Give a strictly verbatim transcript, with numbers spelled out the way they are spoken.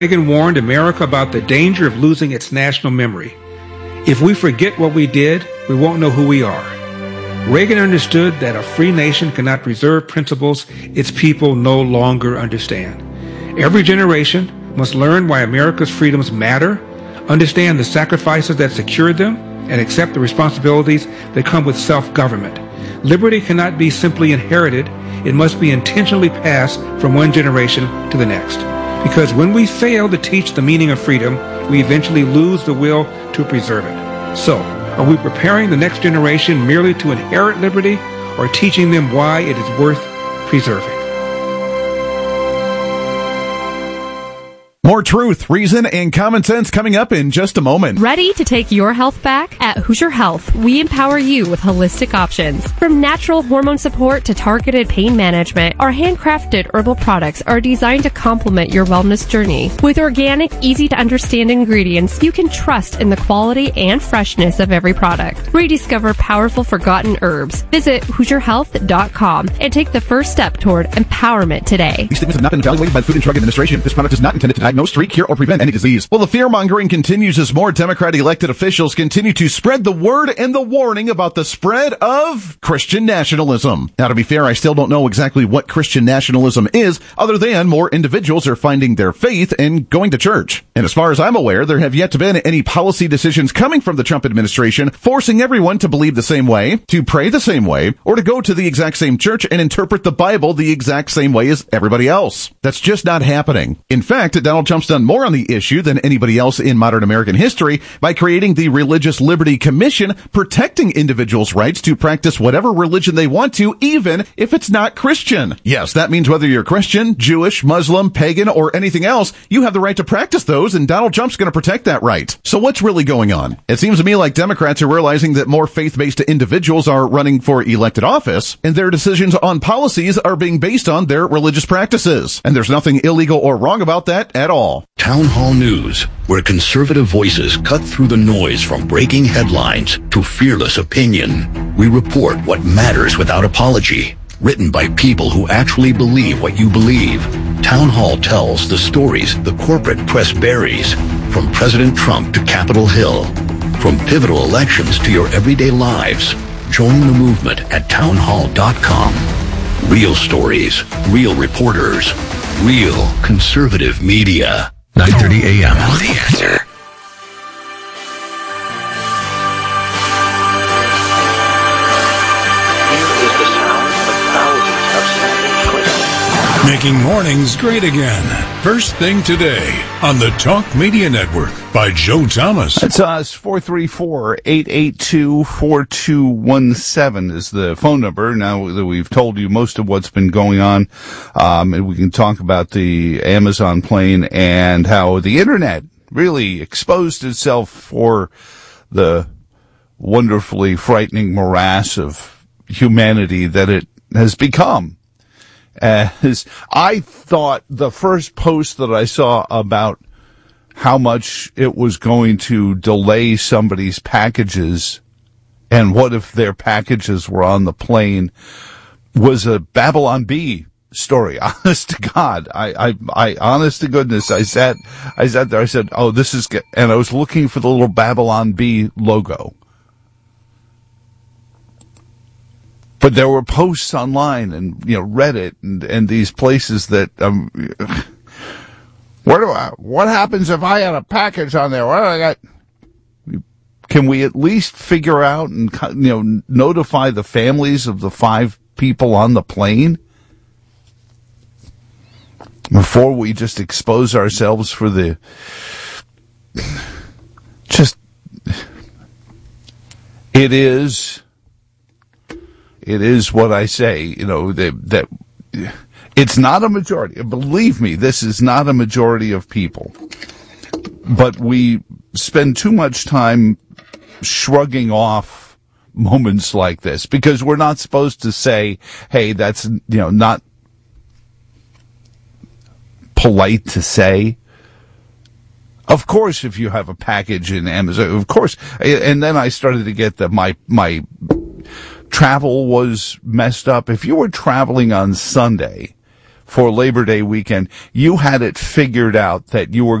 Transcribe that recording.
Reagan warned America about the danger of losing its national memory. If we forget what we did, we won't know who we are. Reagan understood that a free nation cannot preserve principles its people no longer understand. Every generation must learn why America's freedoms matter, understand the sacrifices that secured them, and accept the responsibilities that come with self-government. Liberty cannot be simply inherited. It must be intentionally passed from one generation to the next. Because when we fail to teach the meaning of freedom, we eventually lose the will to preserve it. So, are we preparing the next generation merely to inherit liberty, or teaching them why it is worth preserving? More truth, reason, and common sense coming up in just a moment. Ready to take your health back? At Hoosier Health, we empower you with holistic options. From natural hormone support to targeted pain management, our handcrafted herbal products are designed to complement your wellness journey. With organic, easy-to-understand ingredients, you can trust in the quality and freshness of every product. Rediscover powerful forgotten herbs. Visit Hoosier Health dot com and take the first step toward empowerment today. These statements have not been evaluated by the Food and Drug Administration. This product is not intended to diagnose, treat, cure, or prevent any disease. Well, the fear-mongering continues as more Democrat elected officials continue to spread the word and the warning about the spread of Christian nationalism. Now, to be fair, I still don't know exactly what Christian nationalism is, other than more individuals are finding their faith and going to church. And as far as I'm aware, there have yet to been any policy decisions coming from the Trump administration forcing everyone to believe the same way, to pray the same way, or to go to the exact same church and interpret the Bible the exact same way as everybody else. That's just not happening. In fact, Donald Trump's done more on the issue than anybody else in modern American history by creating the Religious Liberty Commission, protecting individuals' rights to practice whatever religion they want to, even if it's not Christian. Yes, that means whether you're Christian, Jewish, Muslim, pagan, or anything else, you have the right to practice those, and Donald Trump's going to protect that right. So what's really going on? It seems to me like Democrats are realizing that more faith-based individuals are running for elected office, and their decisions on policies are being based on their religious practices. And there's nothing illegal or wrong about that at all. Town Hall News, where conservative voices cut through the noise from breaking headlines to fearless opinion. We report what matters without apology. Written by people who actually believe what you believe. Town Hall tells the stories the corporate press buries, from President Trump to Capitol Hill. From pivotal elections to your everyday lives. Join the movement at town hall dot com. Real stories, real reporters, real conservative media. nine thirty a.m. The Answer. Making mornings great again. First thing today on the Talk Media Network by Joe Thomas. That's us. four three four, eight eight two, four two one seven is the phone number. Now that we've told you most of what's been going on, um, and we can talk about the Amazon plane and how the internet really exposed itself for the wonderfully frightening morass of humanity that it has become. As I thought the first post that I saw about how much it was going to delay somebody's packages and what if their packages were on the plane was a Babylon Bee story. Honest to God. I, I, I, honest to goodness, I sat, I sat there, I said, oh, this is good. And I was looking for the little Babylon Bee logo. But there were posts online and, you know, Reddit and, and these places that, um, where do I, what happens if I had a package on there? What do I got? Can we at least figure out and, you know, notify the families of the five people on the plane before we just expose ourselves for the, just, it is, It is what I say, you know, that, that it's not a majority. Believe me, this is not a majority of people. But we spend too much time shrugging off moments like this because we're not supposed to say, hey, that's, you know, not polite to say. Of course, if you have a package in Amazon, of course. And then I started to get that my, my, travel was messed up. If you were traveling on Sunday for Labor Day weekend. You had it figured out that you were